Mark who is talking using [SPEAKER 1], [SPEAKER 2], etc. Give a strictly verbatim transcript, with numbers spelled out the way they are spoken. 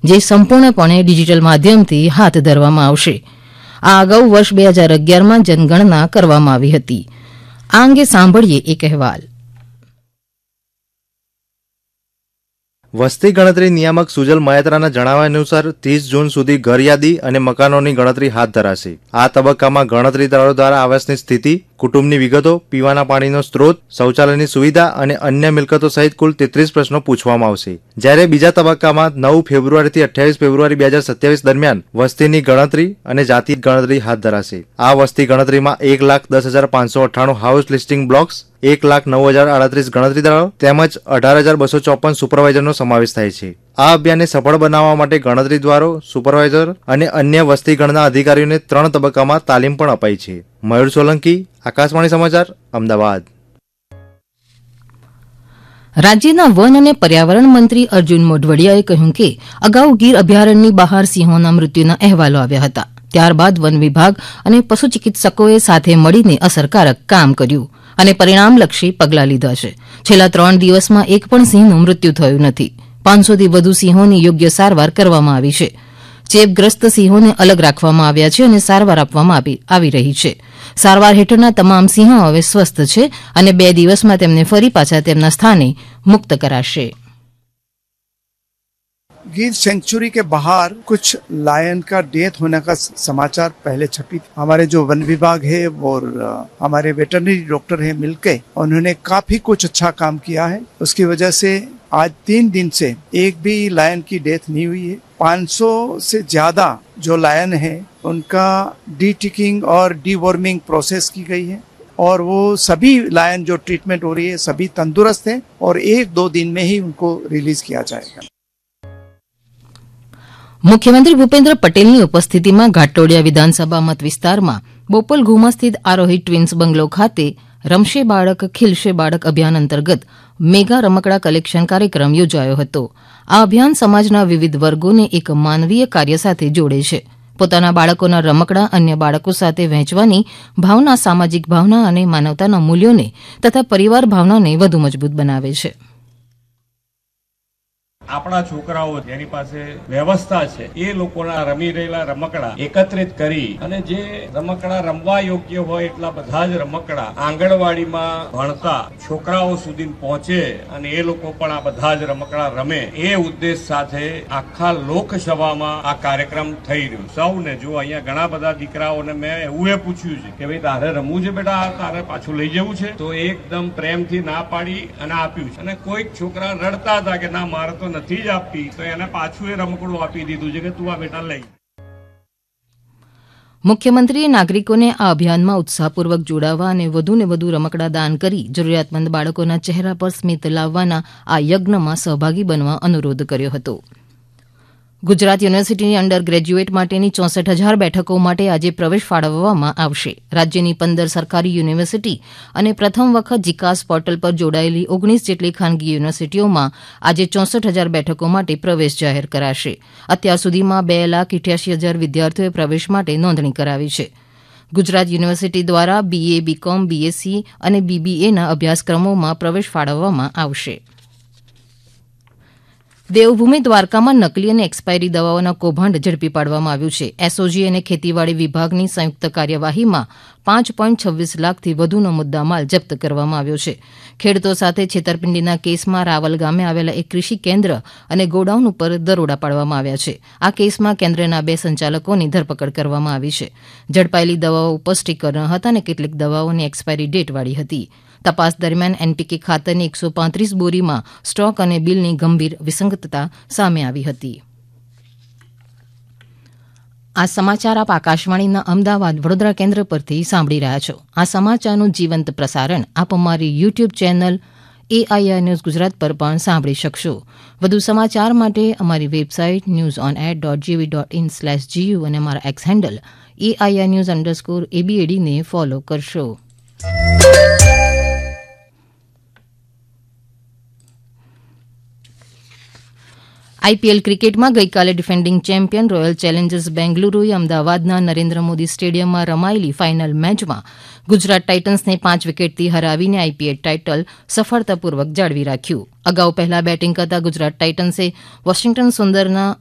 [SPEAKER 1] જે સંપૂર્ણપણે ડિજિટલ માધ્યમથી હાથ ધરવામાં આવશે. આ અગાઉ વર્ષ બે હજાર અગિયારમાં જનગણના કરવામાં આવી હતી. આ અંગે સાંભળીએ એક અહેવાલ.
[SPEAKER 2] વસ્તી ગણતરી નિયામક સુજલ મહેત્રાના જણાવ્યા અનુસાર ત્રીસ જૂન સુધી ઘરયાદી અને મકાનોની ગણતરી હાથ ધરાશે. આ તબક્કામાં ગણતરીદારો દ્વારા આવાસની સ્થિતિ, કુટુંબની વિગતો, પીવાના પાણીનો સ્ત્રોત, શૌચાલયની સુવિધા અને અન્ય મિલકતો સહિત કુલ તેત્રીસ પ્રશ્નો પૂછવામાં આવશે. જ્યારે બીજા તબક્કામાં નવ ફેબ્રુઆરીથી અઠ્યાવીસ ફેબ્રુઆરી બે હજાર સત્યાવીસ દરમિયાન વસ્તીની ગણતરી અને જાતિ ગણતરી હાથ ધરાશે. આ વસ્તી ગણતરીમાં એક લાખ દસ હજાર પાંચસો અઠ્ઠાણું હાઉસ લિસ્ટિંગ બ્લોક્સ, એક લાખ નવ હજાર આડત્રીસ ગણતરીદારો તેમજ અઢાર હજાર બસો ચોપન સુપરવાઇઝરનો સમાવેશ થાય છે. આ અભિયાનને સફળ બનાવવા માટે ગણતરીદારો, સુપરવાઇઝર અને અન્ય વસ્તી ગણના અધિકારીઓને ત્રણ તબક્કામાં તાલીમ પણ અપાઈ છે. મયુર સોલંકી, આકાશવાણી સમાચાર, અમદાવાદ.
[SPEAKER 1] રાજ્યના વન અને પર્યાવરણ મંત્રી અર્જુન મોઢવાડિયાએ કહ્યું કે અગાઉ ગીર અભયારણ્યની બહાર સિંહોના મૃત્યુના અહેવાલો આવ્યા હતા. ત્યારબાદ વન વિભાગ અને પશુ ચિકિત્સકોએ સાથે મળીને અસરકારક કામ કર્યું અને પરિણામલક્ષી પગલાં લીધા છે. છેલ્લા ત્રણ દિવસમાં એક પણ સિંહનું મૃત્યુ થયું નથી. પાંચસોથી વધુ સિંહોની યોગ્ય સારવાર કરવામાં આવી છે. ચેપગ્રસ્ત સિંહોને અલગ રાખવામાં આવ્યા છે અને સારવાર આપવામાં આવી, આવી રહી છે. સારવાર હેઠળના તમામ સિંહો હવે સ્વસ્થ છે અને બે દિવસમાં તેમને ફરી પાછા તેમના સ્થાને મુક્ત કરાશે.
[SPEAKER 3] गिर सेंचुरी के बाहर कुछ लायन का डेथ होने का समाचार पहले छपी थी. हमारे जो वन विभाग है और हमारे वेटरनरी डॉक्टर है मिलके उन्होंने काफी कुछ अच्छा काम किया है. उसकी वजह से आज तीन दिन से एक भी लायन की डेथ नहीं हुई है. पाँच सौ से ज्यादा जो लायन है उनका डी टिकिंग और डीवॉर्मिंग प्रोसेस की गई है और वो सभी लायन जो ट्रीटमेंट हो रही है सभी तंदुरुस्त है और एक दो दिन में ही उनको रिलीज किया जाएगा.
[SPEAKER 1] મુખ્યમંત્રી ભૂપેન્દ્ર પટેલની ઉપસ્થિતિમાં ઘાટલોડિયા વિધાનસભા મત વિસ્તારમાં બોપલ ઘુમા સ્થિત આરોહી ટ્વિન્સ બંગલો ખાતે રમશે બાળક ખીલશે બાળક અભિયાન અંતર્ગત મેગા રમકડા કલેક્શન કાર્યક્રમ યોજાયો હતો. આ અભિયાન સમાજના વિવિધ વર્ગોને એક માનવીય કાર્ય સાથે જોડે છે. પોતાના બાળકોના રમકડા અન્ય બાળકો સાથે વહેંચવાની ભાવના સામાજિક ભાવના અને માનવતાના મૂલ્યોને તથા પરિવાર ભાવનાને વધુ મજબૂત બનાવે છે.
[SPEAKER 4] આપણા છોકરાઓ જેની પાસે વ્યવસ્થા છે એ લોકોના રમી રહેલા રમકડા એકત્રિત કરી અને જે રમકડા રમવા યોગ્ય હોય એટલા બધા જ રમકડા આંગણવાડીમાં ભણતા છોકરાઓ સુધી પહોંચે અને એ લોકો પણ આ બધા જ રમકડા રમે એ ઉદ્દેશ સાથે આખા લોકસભામાં આ કાર્યક્રમ થઈ રહ્યો. સૌને જો અહીંયા ઘણા બધા દીકરાઓને મેં એવું એ પૂછ્યું છે કે ભાઈ તારે રમવું છે બેટા, તારે પાછું લઈ જવું છે, તો એકદમ પ્રેમથી ના પાડી અને આપ્યું છે. અને કોઈક છોકરા રડતા હતા કે ના મારે તો નથી જ આપી, તો એને પાછું એ રમકડું આપી દીધું છે કે તું આ બેટા લઈ.
[SPEAKER 1] મુખ્યમંત્રીએ નાગરિકોને આ અભિયાનમાં ઉત્સાહપૂર્વક જોડાવા અને વધુને વધુ રમકડા દાન કરી જરૂરિયાતમંદ બાળકોના ચહેરા પર સ્મિત લાવવાના આ યજ્ઞમાં સહભાગી બનવા અનુરોધ કર્યો હતો. ગુજરાત યુનિવર્સિટીની અંડર ગ્રેજ્યુએટ માટેની ચોસઠ હજાર બેઠકો માટે આજે પ્રવેશ ફાળવવામાં આવશે. રાજ્યની પંદર સરકારી યુનિવર્સિટી અને પ્રથમ વખત જીકાસ પોર્ટલ પર જોડાયેલી ઓગણીસ જેટલી ખાનગી યુનિવર્સિટીઓમાં આજે ચોસઠ હજાર બેઠકો માટે પ્રવેશ જાહેર કરાશે. અત્યાર સુધીમાં બે લાખ ઇઠ્યાસી હજાર વિદ્યાર્થીઓએ પ્રવેશ માટે નોંધણી કરાવી છે. ગુજરાત યુનિવર્સિટી દ્વારા બીએ, બીકોમ, બીએસસી અને બીબીએના અભ્યાસક્રમોમાં પ્રવેશ ફાળવવામાં આવશે. દેવભૂમિ દ્વારકામાં નકલી અને એક્સપાયરી દવાઓના કૌભાંડ ઝડપી પાડવામાં આવ્યું છે. એસઓજી અને ખેતીવાડી વિભાગની સંયુક્ત કાર્યવાહીમાં પાંચ પોઈન્ટ છવ્વીસ લાખથી વધુનો મુદ્દામાલ જપ્ત કરવામાં આવ્યો છે. ખેડૂતો સાથે છેતરપિંડીના કેસમાં રાવલ ગામે આવેલા એક કૃષિ કેન્દ્ર અને ગોડાઉન ઉપર દરોડા પાડવામાં આવ્યા છે. આ કેસમાં કેન્દ્રના બે સંચાલકોની ધરપકડ કરવામાં આવી છે. ઝડપાયેલી દવાઓ ઉપર સ્ટીકર ન હતા અને કેટલીક દવાઓની એક્સપાયરી ડેટ વાળી હતી. તપાસ દરમિયાન એનપીકે ખાતરની એકસો પાંત્રીસ બોરીમાં સ્ટોક અને બિલની ગંભીર વિસંગતતા સામે આવી હતી. આ સમાચાર આપ આકાશવાણીના અમદાવાદ વડોદરા કેન્દ્ર પરથી સાંભળી રહ્યા છો. આ સમાચારનું જીવંત પ્રસારણ આપ અમારી YouTube channel AIR news Gujarat પર પણ સાંભળી શકશો. વધુ સમાચાર માટે અમારી website news on air dot જીવી ડોટ ઇન સ્લેશ જીયુ અને અમારા x handle AIR news underscore એબીએડીને follow કરશો. આઈપીએલ ક્રિકેટમાં ગઈકાલે ડિફેન્ડિંગ ચેમ્પિયન રોયલ ચેલેન્જર્સ બેંગલુરુએ અમદાવાદના નરેન્દ્ર મોદી સ્ટેડિયમમાં રમાયેલી ફાઇનલ મેચમાં ગુજરાત ટાઇટન્સને પાંચ વિકેટથી હરાવીને આઈપીએલ ટાઇટલ સફળતાપૂર્વક જાળવી રાખ્યું. અગાઉ પહેલા બેટિંગ કરતા ગુજરાત ટાઇટન્સે વોશિંગ્ટન સુંદરના